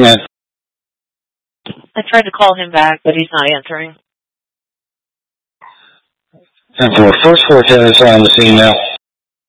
Yeah. I tried to call him back, but he's not answering. And for First Cortez on the scene now.